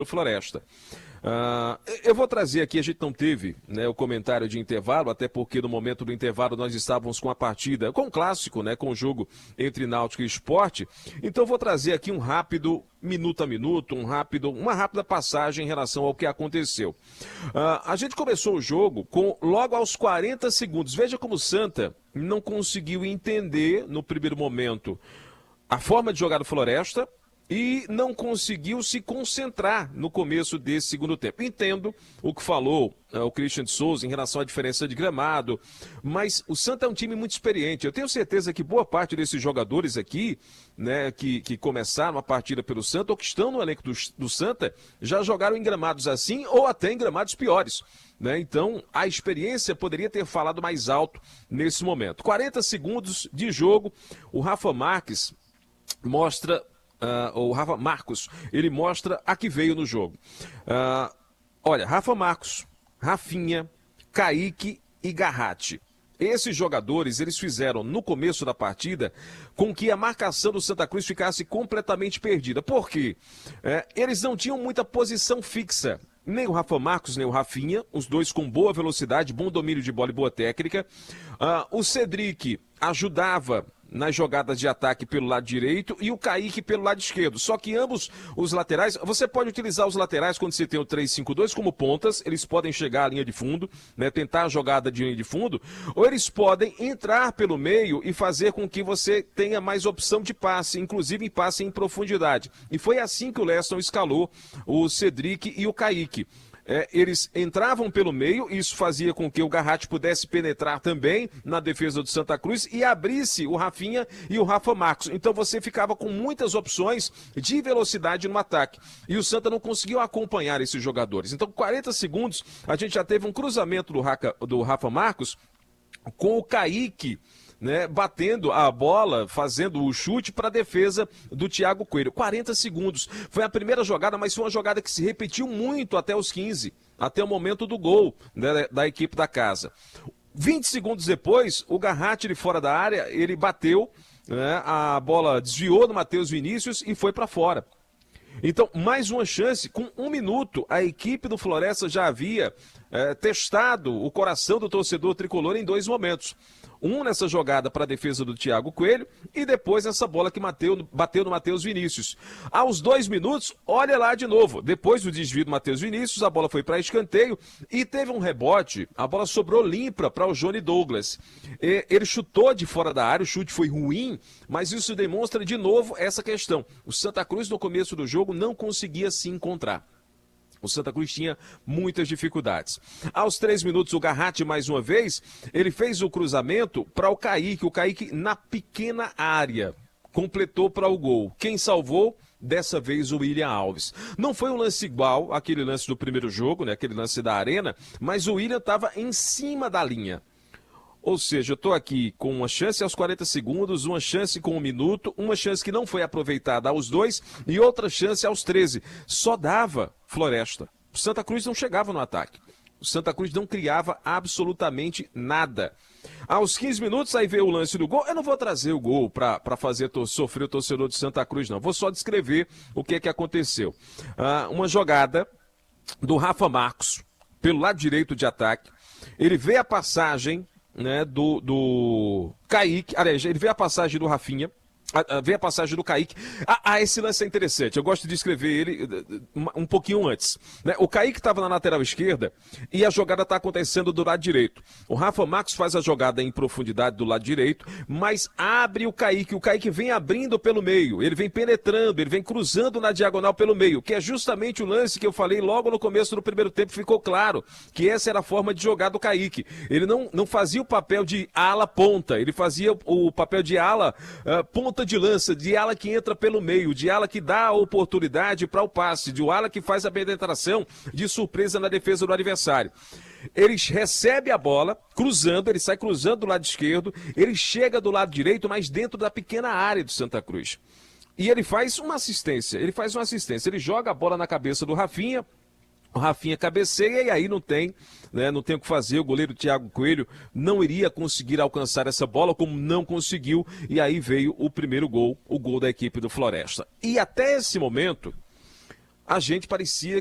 Floresta. Eu vou trazer aqui, a gente não teve, né, o comentário de intervalo, até porque no momento do intervalo nós estávamos com a partida, com o clássico, né, com o jogo entre Náutico e Sport. Então eu vou trazer aqui um rápido minuto a minuto, uma rápida passagem em relação ao que aconteceu. A gente começou o jogo com logo aos 40 segundos. Veja como o Santa não conseguiu entender no primeiro momento a forma de jogar do Floresta e não conseguiu se concentrar no começo desse segundo tempo. Entendo o que falou o Christian de Souza em relação à diferença de gramado, mas o Santa é um time muito experiente. Eu tenho certeza que boa parte desses jogadores aqui, né, que começaram a partida pelo Santa ou que estão no elenco do Santa, já jogaram em gramados assim ou até em gramados piores, né? Então, a experiência poderia ter falado mais alto nesse momento. 40 segundos de jogo, o Rafa Marques mostra... o Rafa Marcos, ele mostra a que veio no jogo. Olha, Rafa Marcos, Rafinha, Kaique e Garratti. Esses jogadores, eles fizeram no começo da partida com que a marcação do Santa Cruz ficasse completamente perdida. Por quê? Eles não tinham muita posição fixa. Nem o Rafa Marcos, nem o Rafinha, os dois com boa velocidade, bom domínio de bola e boa técnica. O Cedric ajudava nas jogadas de ataque pelo lado direito e o Kaique pelo lado esquerdo. Só que ambos os laterais, você pode utilizar os laterais quando você tem o 3-5-2 como pontas, eles podem chegar à linha de fundo, né, tentar a jogada de linha de fundo, ou eles podem entrar pelo meio e fazer com que você tenha mais opção de passe, inclusive em passe em profundidade. E foi assim que o Leston escalou o Cedric e o Kaique. Eles entravam pelo meio, isso fazia com que o Garratti pudesse penetrar também na defesa do Santa Cruz e abrisse o Rafinha e o Rafa Marcos. Então você ficava com muitas opções de velocidade no ataque. E o Santa não conseguiu acompanhar esses jogadores. Então, 40 segundos, a gente já teve um cruzamento do Rafa Marcos com o Kaique, né, batendo a bola, fazendo o chute para a defesa do Thiago Coelho. 40 segundos. Foi a primeira jogada, mas foi uma jogada que se repetiu muito até os 15, até o momento do gol, né, da equipe da casa. 20 segundos depois, o Garratti de fora da área, ele bateu, né, a bola desviou do Matheus Vinícius e foi para fora. Então, mais uma chance, com 1 minuto, a equipe do Floresta já havia testado o coração do torcedor tricolor em 2 momentos. Um nessa jogada para a defesa do Thiago Coelho e depois essa bola que bateu no Matheus Vinícius. Aos 2 minutos, olha lá de novo. Depois do desvio do Matheus Vinícius, a bola foi para escanteio e teve um rebote. A bola sobrou limpa para o Johnny Douglas. Ele chutou de fora da área, o chute foi ruim, mas isso demonstra de novo essa questão. O Santa Cruz no começo do jogo não conseguia se encontrar. O Santa Cruz tinha muitas dificuldades. Aos 3 minutos, o Garratti, mais uma vez, ele fez o cruzamento para o Kaique na pequena área. Completou para o gol. Quem salvou? Dessa vez o William Alves. Não foi um lance igual àquele lance do primeiro jogo, né? Aquele lance da Arena, mas o William estava em cima da linha. Ou seja, eu estou aqui com uma chance aos 40 segundos, uma chance com 1 minuto, uma chance que não foi aproveitada aos 2 e outra chance aos 13. Só dava Floresta. O Santa Cruz não chegava no ataque. O Santa Cruz não criava absolutamente nada. Aos 15 minutos, aí veio o lance do gol. Eu não vou trazer o gol para fazer sofrer o torcedor de Santa Cruz, não. Vou só descrever o que aconteceu. Uma jogada do Rafa Marcos, pelo lado direito de ataque. Ele vê a passagem, né, do Kaique, aliás, ele vê a passagem do Rafinha, vê a passagem do Kaique. Esse lance é interessante, eu gosto de escrever ele um pouquinho antes, né? O Kaique estava na lateral esquerda e a jogada está acontecendo do lado direito. O Rafa Marcos faz a jogada em profundidade do lado direito, mas abre o Kaique vem abrindo pelo meio, ele vem penetrando, ele vem cruzando na diagonal pelo meio, que é justamente o lance que eu falei logo no começo do primeiro tempo. Ficou claro que essa era a forma de jogar do Kaique. Ele não fazia o papel de ala ponta, ele fazia o papel de ala ponta de lança, de ala que entra pelo meio, de ala que dá a oportunidade para o passe, de ala que faz a penetração de surpresa na defesa do adversário. Ele recebe a bola, cruzando, ele sai cruzando do lado esquerdo, ele chega do lado direito, mas dentro da pequena área do Santa Cruz. E ele faz uma assistência, ele joga a bola na cabeça do Rafinha, o Rafinha cabeceia e aí não tem o que fazer. O goleiro Thiago Coelho não iria conseguir alcançar essa bola, como não conseguiu, e aí veio o primeiro gol, o gol da equipe do Floresta. E até esse momento, a gente parecia